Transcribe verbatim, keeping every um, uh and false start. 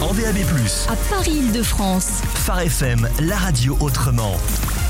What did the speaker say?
en D A B plus. À Paris Île-de-France. Phare F M, la radio autrement.